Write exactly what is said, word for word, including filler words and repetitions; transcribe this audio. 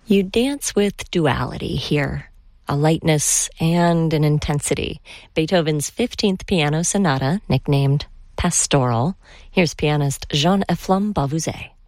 You dance with duality here, a lightness and an intensity. Beethoven's fifteenth Piano Sonata, nicknamed Pastoral. Here's pianist Jean-Eflamme Bavouzet.